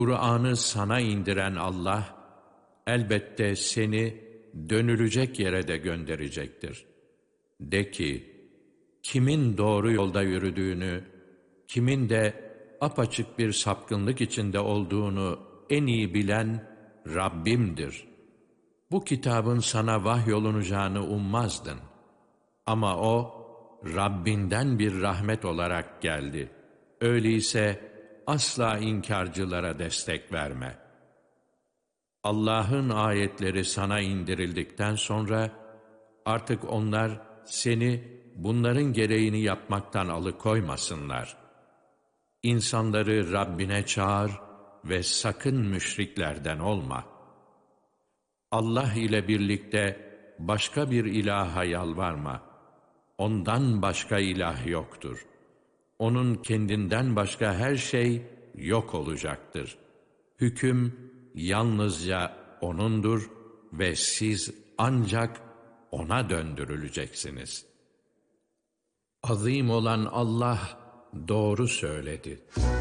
Kur'an'ı sana indiren Allah, elbette seni dönülecek yere de gönderecektir. De ki, kimin doğru yolda yürüdüğünü, kimin de apaçık bir sapkınlık içinde olduğunu en iyi bilen Rabbimdir. Bu kitabın sana vahyolunacağını ummazdın. Ama o, Rabbinden bir rahmet olarak geldi. Öyleyse asla inkarcılara destek verme. Allah'ın ayetleri sana indirildikten sonra, artık onlar seni bunların gereğini yapmaktan alıkoymasınlar. İnsanları Rabbine çağır ve sakın müşriklerden olma. Allah ile birlikte başka bir ilaha yalvarma. Ondan başka ilah yoktur. Onun kendinden başka her şey yok olacaktır. Hüküm yalnızca O'nundur ve siz ancak O'na döndürüleceksiniz. Azim olan Allah doğru söyledi.